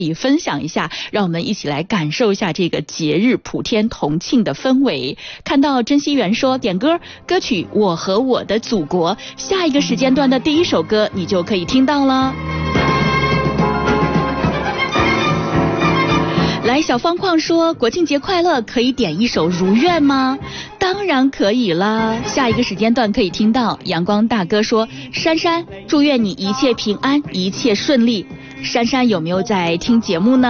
分享一下，让我们一起来感受一下这个节日普天同庆的氛围。看到珍惜园说点歌，歌曲《我和我的祖国》，下一个时间段的第一首歌你就可以听到了。来，小方框说国庆节快乐，可以点一首如愿吗？当然可以啦，下一个时间段可以听到。阳光大哥说，珊珊祝愿你一切平安，一切顺利。珊珊有没有在听节目呢？